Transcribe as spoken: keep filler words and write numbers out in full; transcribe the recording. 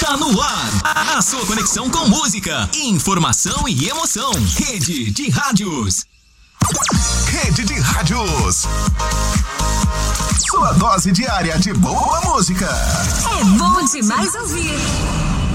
Tá no ar, a sua conexão com música, informação e emoção. Rede de Rádios. Rede de Rádios. Sua dose diária de boa música. É bom demais ouvir.